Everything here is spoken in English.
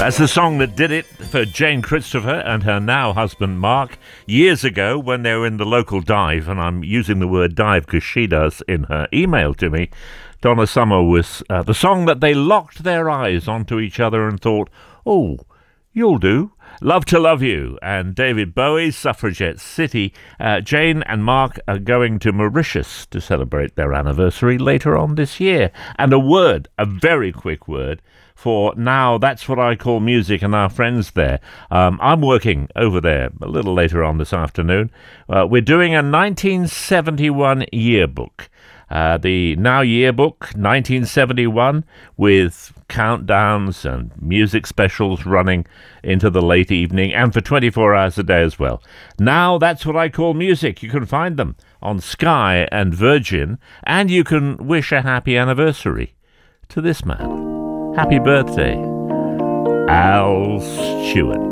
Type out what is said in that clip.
That's the song that did it for Jane Christopher and her now husband Mark years ago when they were in the local dive, and I'm using the word dive because she does in her email to me. Donna Summer was the song that they locked their eyes onto each other and thought, oh, you'll do. Love to Love You, and David Bowie's Suffragette City. Jane and Mark are going to Mauritius to celebrate their anniversary later on this year. And a very quick word, for Now That's What I Call Music and our friends there. I'm working over there a little later on this afternoon. We're doing a 1971 yearbook. The Now Yearbook 1971 with countdowns and music specials running into the late evening and for 24 hours a day as well. Now That's What I Call Music. You can find them on Sky and Virgin, and you can wish a happy anniversary to this man. Happy birthday, Al Stewart.